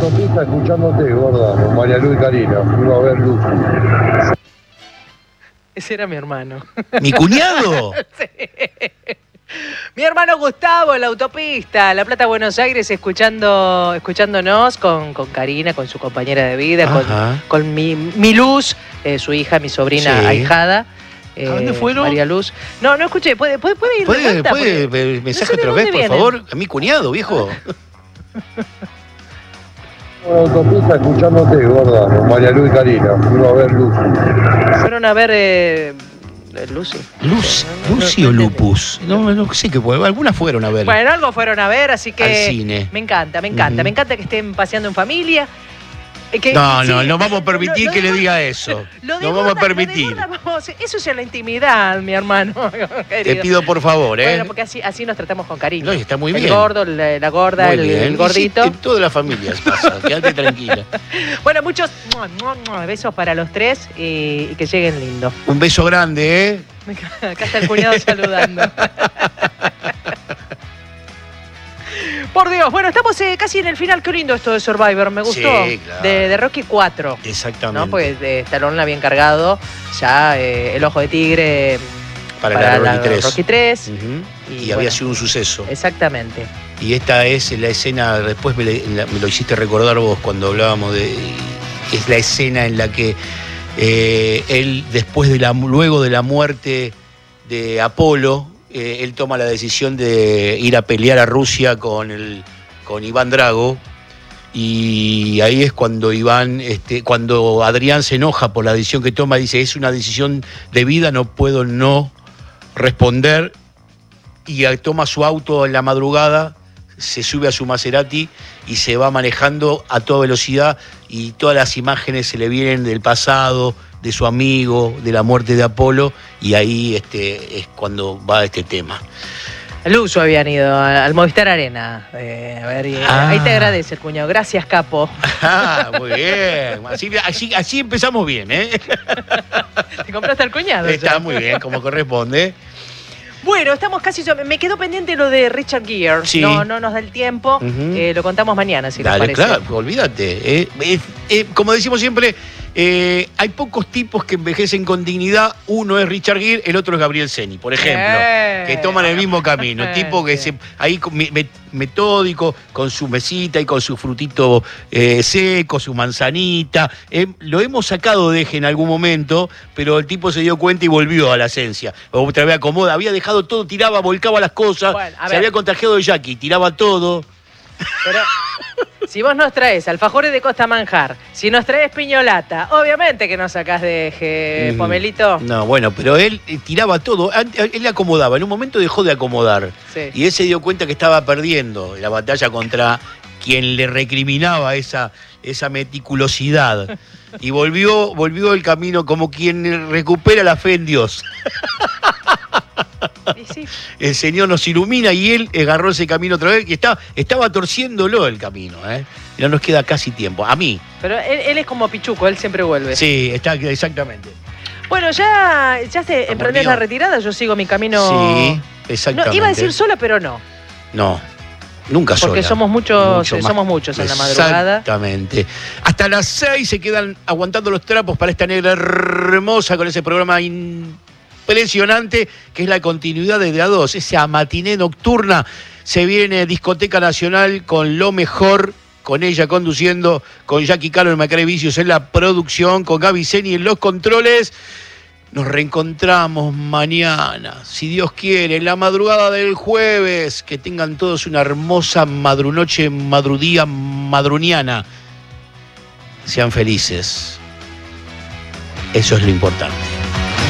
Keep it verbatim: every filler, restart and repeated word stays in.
autopista escuchándote, gorda, con María Luz y Karina. Fuimos a ver Luz. Ese era mi hermano. ¿Mi cuñado? Sí. Mi hermano Gustavo en la autopista, La Plata, Buenos Aires, escuchando, escuchándonos con, con Karina, con su compañera de vida, con, con mi, mi Luz, eh, su hija, mi sobrina Sí. ahijada. Eh, ¿A dónde fueron? María Luz. No, no escuché. ¿Puede, puede, puede ir de ¿Puede, vuelta? puede Porque mensaje no sé de otra vez, dónde por vienen. favor? A mi cuñado, viejo. En la autopista escuchándote, gorda, con María Luz y Karina. Fuimos a ver Luz. Fueron a ver eh, Lucy. Luz, No, no, Lucy no o entendí. Lupus. No, no sé qué puede. Algunas fueron a ver. Bueno, algo fueron a ver, así que Al cine. me encanta, me encanta. Ujú. Me encanta que estén paseando en familia. Eh, que- No, sí, no, no vamos a permitir lo- lo que de le gorda- diga eso. Lo de No vamos a gorda- lo de permitir. gorda vamos- eso es en la intimidad, mi hermano. Te querido. pido por favor, ¿eh? Bueno, porque así, así nos tratamos con cariño. No, y está muy el bien. gordo, la, la gorda, Muy el, bien. el Y gordito. sí, en todas las familias pasa. Quédate tranquila. Bueno, muchos mua, mua, mua, besos para los tres y, y que lleguen lindos. Un beso grande, ¿eh? Acá está el cuñado saludando. Por Dios, bueno, estamos eh, casi en el final. Qué lindo esto de Survivor, me gustó. Sí, claro. de, de Rocky cuatro. Exactamente. ¿No? Porque de Stallone la habían cargado ya eh, el ojo de tigre para, para la Rocky tres. Rocky tres. Ujú. Y, y había bueno. sido un suceso. Exactamente. Y esta es la escena, después me, le- la- me lo hiciste recordar vos cuando hablábamos de... Es la escena en la que eh, él, después de la, luego de la muerte de Apolo, eh, él toma la decisión de ir a pelear a Rusia con, el, con Iván Drago. Y ahí es cuando Iván, este, cuando Adrián se enoja por la decisión que toma, dice, es una decisión de vida, no puedo no responder. Y toma su auto en la madrugada, se sube a su Maserati y se va manejando a toda velocidad y todas las imágenes se le vienen del pasado, de su amigo, de la muerte de Apolo, y ahí este, es cuando va este tema. Al uso habían ido al Movistar Arena. Eh, a ver, y, Ah. ahí te agradece el cuñado. Gracias, capo. Ah, muy bien. Así, así, así empezamos bien, ¿eh? Te compraste al cuñado. Está ya. muy bien, como corresponde. Bueno, estamos casi... Me quedó pendiente lo de Richard Gere. Sí. No, no nos da el tiempo. Ujú. Eh, lo contamos mañana, si Dale, les parece. claro, olvídate. Eh, eh, eh, como decimos siempre, eh, hay pocos tipos que envejecen con dignidad. Uno es Richard Gere, el otro es Gabriel Ceni, por ejemplo, Eh. que toman el mismo camino. Tipo que se, ahí con- me- me- metódico, con su mesita y con su frutito eh, seco, su manzanita. Eh, lo hemos sacado de eje en algún momento, pero el tipo se dio cuenta y volvió a la esencia. Otra vez acomoda, había dejado todo, tiraba, volcaba las cosas, Bueno, a se ver. había contagiado de Jackie, tiraba todo. Pero si vos nos traes alfajores de Costa Manjar, si nos traes piñolata, obviamente que nos sacás de eje, Mm. Pomelito. No, bueno, pero él eh, tiraba todo, an- él le acomodaba, en un momento dejó de acomodar. Sí. Y él se dio cuenta que estaba perdiendo la batalla contra quien le recriminaba esa, esa meticulosidad. Y volvió, volvió el camino como quien recupera la fe en Dios. Y sí. El Señor nos ilumina y él agarró ese camino otra vez y está, estaba torciéndolo el camino. ¿eh? Y no nos queda casi tiempo. A mí. Pero él, él es como Pichuco, él siempre vuelve. Sí, está exactamente. Bueno, ya, ya se Amor emprendés mío. la retirada, yo sigo mi camino. Sí, exactamente. No, iba a decir sola, pero no. No, nunca sola. Porque somos muchos, Mucho eh, más. somos muchos en la madrugada. Exactamente. Hasta las seis se quedan aguantando los trapos para esta negra hermosa con ese programa impresionante que es la continuidad de De A dos, esa matiné nocturna. Se viene Discoteca Nacional con lo mejor, con ella conduciendo, con Jackie Calo y Macare Vicios en la producción, con Gaby Ceni en los controles. Nos reencontramos mañana, si Dios quiere, en la madrugada del jueves. Que tengan todos una hermosa madrunoche, madrudía, madruniana. Sean felices. Eso es lo importante.